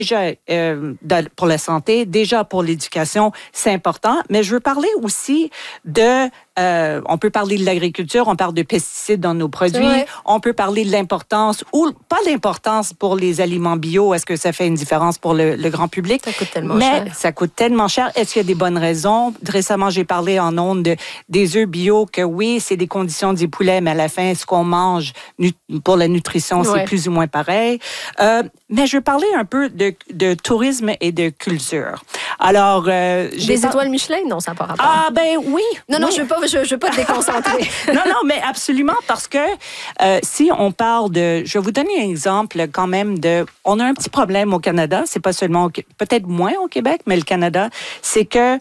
Déjà, pour la santé, déjà pour l'éducation, c'est important. Mais je veux parler aussi on peut parler de l'agriculture, on parle de pesticides dans nos produits, on peut parler de l'importance ou pas l'importance pour les aliments bio. Est-ce que ça fait une différence pour le grand public? Ça coûte tellement cher. Mais ça coûte tellement cher. Est-ce qu'il y a des bonnes raisons? Récemment, j'ai parlé en ondes des œufs bio, que oui, c'est des conditions du poulet, mais à la fin, ce qu'on mange pour la nutrition, c'est plus ou moins pareil. Mais je veux parler un peu de tourisme et de culture. Alors, des étoiles Michelin? Non, ça n'a pas rapport. Ah, ben oui. Non, je veux pas te déconcentrer. non, mais absolument, parce que si on parle je vais vous donner un exemple quand même on a un petit problème au Canada, c'est pas seulement, peut-être moins au Québec, mais le Canada, c'est que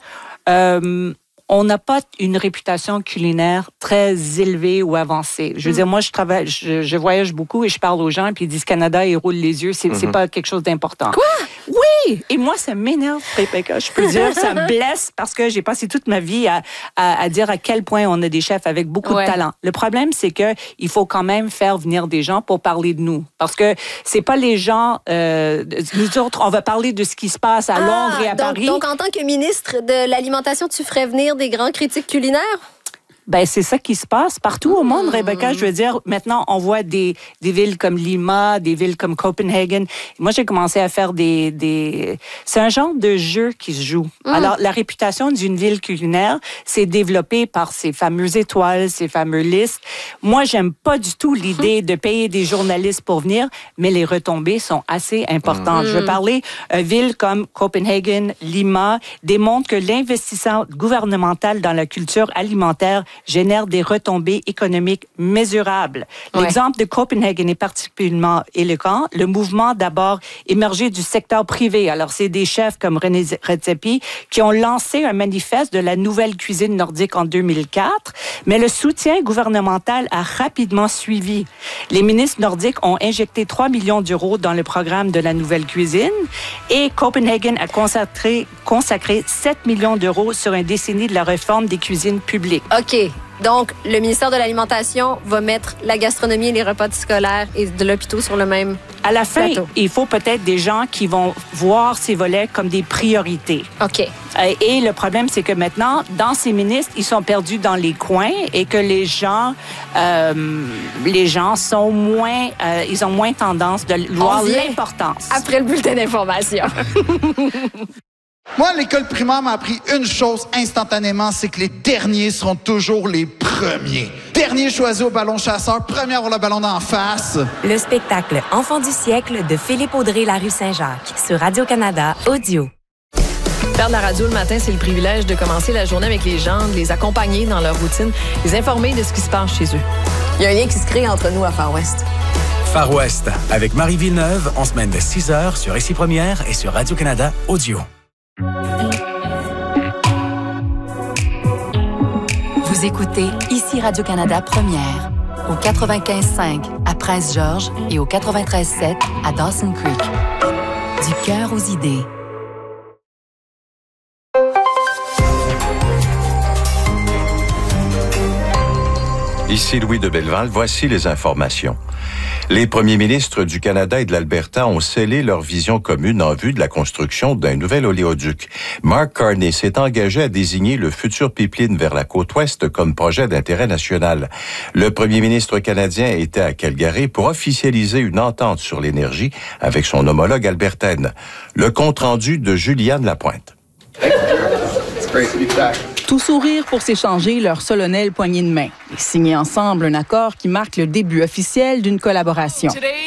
on n'a pas une réputation culinaire très élevée ou avancée. Je veux dire, moi, je voyage beaucoup et je parle aux gens, puis ils disent Canada, ils roulent les yeux. C'est pas quelque chose d'important. Quoi? Oui! Et moi, ça m'énerve, Rebecca. Je peux dire, ça me blesse parce que j'ai passé toute ma vie à dire à quel point on a des chefs avec beaucoup de talent. Le problème, c'est que il faut quand même faire venir des gens pour parler de nous. Parce que c'est pas les gens... nous autres, on va parler de ce qui se passe à Londres et à Paris. Donc, en tant que ministre de l'Alimentation, tu ferais venir des grands critiques culinaires? Ben, c'est ça qui se passe partout au monde, Rebecca. Je veux dire, maintenant, on voit des villes comme Lima, des villes comme Copenhagen. Moi, j'ai commencé à faire c'est un genre de jeu qui se joue. Alors, la réputation d'une ville culinaire, c'est développé par ces fameuses étoiles, ces fameuses listes. Moi, j'aime pas du tout l'idée de payer des journalistes pour venir, mais les retombées sont assez importantes. Je veux parler, villes comme Copenhagen, Lima, démontrent que l'investissement gouvernemental dans la culture alimentaire génère des retombées économiques mesurables. L'exemple de Copenhagen est particulièrement éloquent. Le mouvement d'abord émergé du secteur privé. Alors, c'est des chefs comme René Redzepi qui ont lancé un manifeste de la nouvelle cuisine nordique en 2004, mais le soutien gouvernemental a rapidement suivi. Les ministres nordiques ont injecté 3 millions d'euros dans le programme de la nouvelle cuisine et Copenhagen a consacré 7 millions d'euros sur une décennie de la réforme des cuisines publiques. OK. Donc, le ministère de l'Alimentation va mettre la gastronomie et les repas scolaires et de l'hôpital sur le même À la fin, plateau. Il faut peut-être des gens qui vont voir ces volets comme des priorités. OK. Et le problème, c'est que maintenant, dans ces ministres, ils sont perdus dans les coins et que les gens sont moins... ils ont moins tendance de voir l'importance. Après le bulletin d'information. Moi, l'école primaire m'a appris une chose instantanément, c'est que les derniers seront toujours les premiers. Dernier choisi au ballon chasseur, premier à avoir le ballon d'en face. Le spectacle Enfant du siècle de Philippe Audrey, la rue Saint-Jacques, sur Radio-Canada Audio. Faire de la radio le matin, c'est le privilège de commencer la journée avec les gens, de les accompagner dans leur routine, les informer de ce qui se passe chez eux. Il y a un lien qui se crée entre nous à Far West. Far West, avec Marie Villeneuve, en semaine de 6h sur Ici Première et sur Radio-Canada Audio. Vous écoutez Ici Radio-Canada Première, au 95.5 à Prince-Georges et au 93.7 à Dawson Creek. Du cœur aux idées. Ici Louis de Belleval, voici les informations. Les premiers ministres du Canada et de l'Alberta ont scellé leur vision commune en vue de la construction d'un nouvel oléoduc. Mark Carney s'est engagé à désigner le futur pipeline vers la côte ouest comme projet d'intérêt national. Le premier ministre canadien était à Calgary pour officialiser une entente sur l'énergie avec son homologue albertaine. Le compte-rendu de Juliane Lapointe. Tout sourire pour s'échanger leur solennelle poignée de main et signer ensemble un accord qui marque le début officiel d'une collaboration.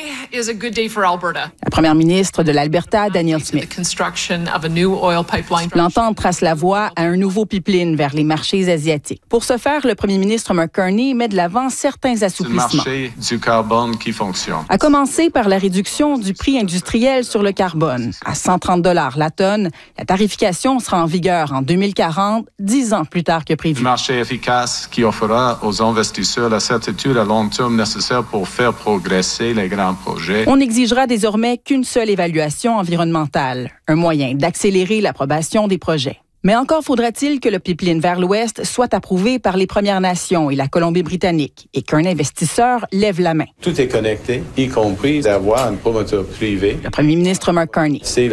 La première ministre de l'Alberta, Danielle Smith. L'entente trace la voie à un nouveau pipeline vers les marchés asiatiques. Pour ce faire, le premier ministre Mark Carney met de l'avant certains assouplissements. C'est le marché du carbone qui fonctionne. À commencer par la réduction du prix industriel sur le carbone. À 130 $ la tonne, la tarification sera en vigueur en 2040, 10 ans plus tard que prévu. Un marché efficace qui offrira aux investisseurs la certitude à long terme nécessaire pour faire progresser les grands projets. On n'exigera désormais qu'une seule évaluation environnementale, un moyen d'accélérer l'approbation des projets. Mais encore faudra-t-il que le pipeline vers l'Ouest soit approuvé par les Premières Nations et la Colombie-Britannique et qu'un investisseur lève la main. Tout est connecté, y compris d'avoir un promoteur privé. Le premier ministre Mark Carney. C'est